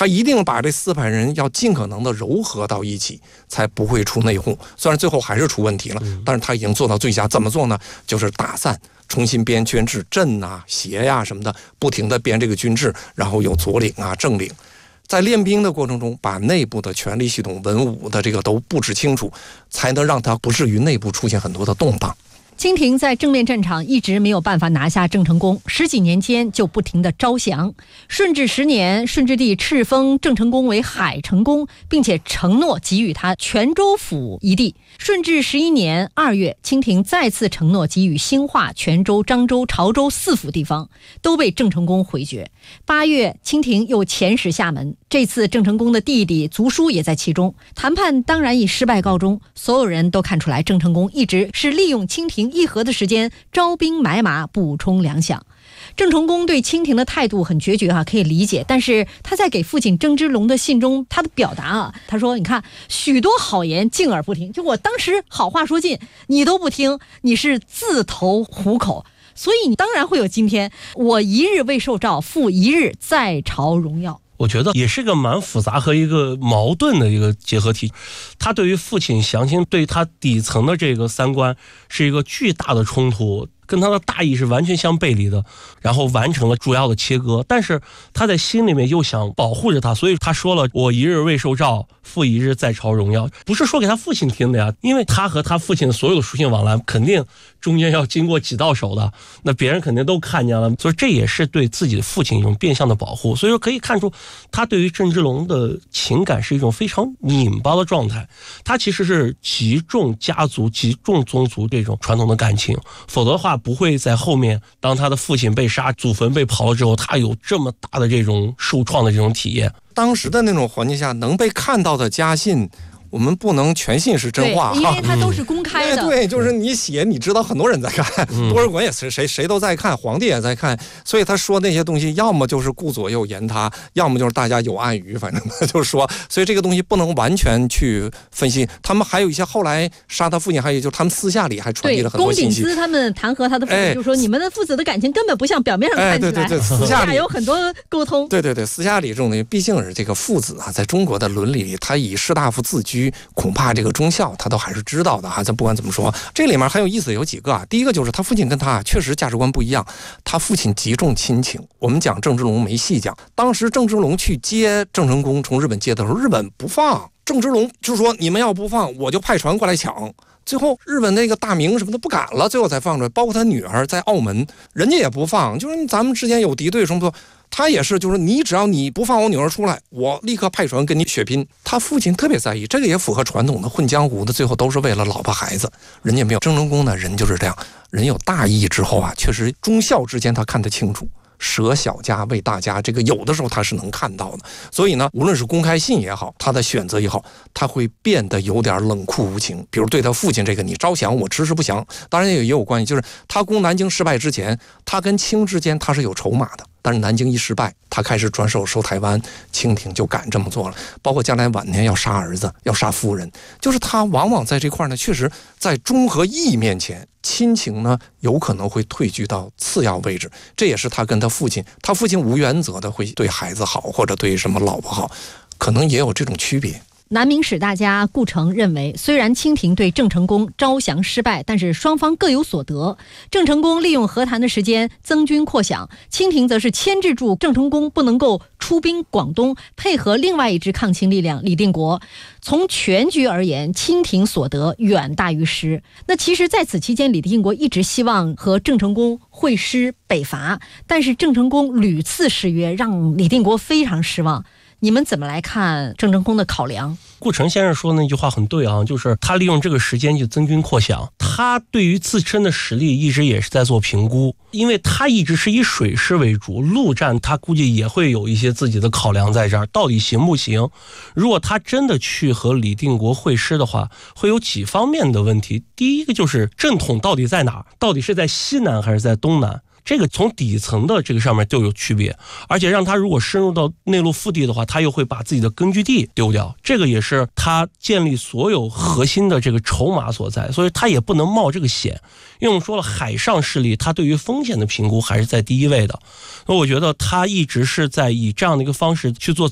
他一定把这400人要尽可能的糅合到一起，才不会出内讧。虽然最后还是出问题了，但是他已经做到最佳。怎么做呢？就是打散，重新编军制，镇啊、协呀什么的，不停的编这个军制，然后有左领啊、正领。在练兵的过程中，把内部的权力系统、文武的这个都布置清楚，才能让他不至于内部出现很多的动荡。 清廷在正面战场一直没有办法拿下郑成功，10几年间就不停地招降。顺治10年，顺治帝敕封郑成功为海成公，并且承诺给予他泉州府一地。顺治11年2月，清廷再次承诺给予兴化、泉州、漳州、潮州4府地方，都被郑成功回绝。8月，清廷又遣使厦门，这次郑成功的弟弟族叔也在其中。谈判当然以失败告终，所有人都看出来郑成功一直是利用清廷议和的时间招兵买马，补充粮饷。郑成功对清廷的态度很决绝可以理解，但是他在给父亲郑芝龙的信中，他的表达他说：“你看，许多好言敬而不听，就我当时好话说尽，你都不听，你是自投虎口，所以你当然会有今天。我一日未受诏，复一日在朝荣耀。” 我觉得也是个蛮复杂和一个矛盾的一个结合体。他对于父亲降清，对他底层的这个三观是一个巨大的冲突，跟他的大义是完全相背离的，然后完成了主要的切割。但是他在心里面又想保护着他，所以他说了：“我一日未受诏，复一日在朝荣耀。”不是说给他父亲听的呀，因为他和他父亲所有的书信往来，肯定中间要经过几道手的，那别人肯定都看见了，所以这也是对自己的父亲一种变相的保护。所以说可以看出，他对于郑芝龙的情感是一种非常拧巴的状态。他其实是极重家族、极重宗族这种传统的感情，否则的话不会在后面当他的父亲被杀、祖坟被刨了之后，他有这么大的这种受创的这种体验。 当时的那种环境下，能被看到的家信，我们不能全信是真话， 因为它都是公开的。 对，就是你写，你知道很多人在看，多尔衮也是谁都在看，皇帝也在看，所以他说那些东西，要么就是顾左右言他，要么就是大家有暗语，反正他就说，所以这个东西不能完全去分析。他们还有一些后来杀他父亲，还有就是他们私下里还传递了很多信息。 龚秉思他们弹劾他的父亲，就说你们的父子的感情根本不像表面上看起来， 对，私下里有很多沟通。 对，私下里这种东西，毕竟是这个父子在中国的伦理里，他以士大夫自居，恐怕这个忠孝他都还是知道的咱不管怎么说，这里面很有意思有几个第一个就是他父亲跟他确实价值观不一样，他父亲极重亲情。我们讲郑芝龙没细讲，当时郑芝龙去接郑成功从日本接的时候，日本不放，郑芝龙就说你们要不放，我就派船过来抢。最后日本那个大明什么的不敢了，最后才放出来。包括他女儿在澳门，人家也不放，就是咱们之间有敌对什么的，他也是，就是你只要你不放我女儿出来，我立刻派船跟你血拼。他父亲特别在意，这个也符合传统的混江湖的，最后都是为了老婆孩子。人家没有，郑成功呢，人就是这样，人有大义之后确实忠孝之间他看得清楚。舍小家为大家，这个有的时候他是能看到的。所以呢，无论是公开信也好，他的选择也好，他会变得有点冷酷无情。比如对他父亲这个，你招降我迟迟不降，当然也有关系，就是他攻南京失败之前，他跟清之间他是有筹码的。但是南京一失败，他开始转手收台湾，清廷就敢这么做了。包括将来晚年要杀儿子，要杀夫人，就是他往往在这块呢，确实在忠和义面前，亲情呢有可能会退居到次要位置。这也是他跟他父亲无原则的会对孩子好，或者对什么老婆好，可能也有这种区别。 南明史大家顾城认为，虽然清廷对郑成功招降失败，但是双方各有所得。郑成功利用和谈的时间增军扩饷，清廷则是牵制住郑成功不能够出兵广东，配合另外一支抗清力量李定国。从全局而言，清廷所得远大于失。那其实在此期间，李定国一直希望和郑成功会师北伐，但是郑成功屡次失约，让李定国非常失望。你们怎么来看郑成功的考量？ 顾城先生说的那句话很对就是他利用这个时间去增军扩饷，他对于自身的实力一直也是在做评估，因为他一直是以水师为主，陆战他估计也会有一些自己的考量在这儿，到底行不行？如果他真的去和李定国会师的话，会有几方面的问题。第一个就是正统到底在哪儿，到底是在西南还是在东南？这个从底层的这个上面就有区别，而且让他如果深入到内陆腹地的话，他又会把自己的根据地丢掉，这个也是他建立所有核心的这个筹码所在，所以他也不能冒这个险。因为我们说了，海上势力他对于风险的评估还是在第一位的，那我觉得他一直是在以这样的一个方式去做